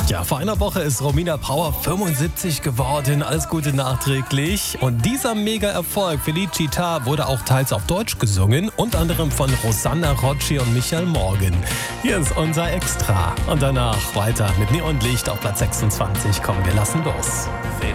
Ja, vor einer Woche ist Romina Power 75 geworden. Alles Gute nachträglich. Und dieser Mega-Erfolg Felicita wurde auch teils auf Deutsch gesungen. Unter anderem von Rosanna Rocci und Michael Morgan. Hier ist unser Extra. Und danach weiter mit Neonlicht auf Platz 26. Komm, wir lassen los.